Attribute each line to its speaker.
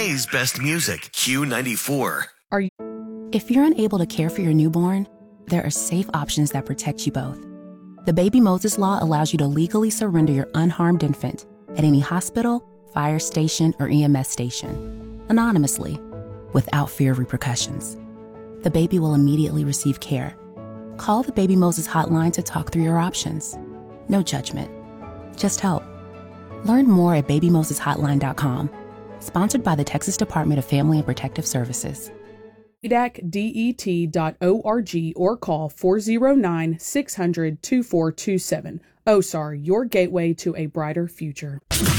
Speaker 1: today's best music, Q94.
Speaker 2: If you're unable to care for your newborn, there are safe options that protect you both. The Baby Moses Law allows you to legally surrender your unharmed infant at any hospital, fire station, or EMS station, anonymously, without fear of repercussions. The baby will immediately receive care. Call the Baby Moses hotline to talk through your options. No judgment, just help. Learn more at babymoseshotline.com. Sponsored by the Texas Department of Family and Protective Services.
Speaker 3: edacdet.org or call 409-600-2427. Your gateway to a brighter future.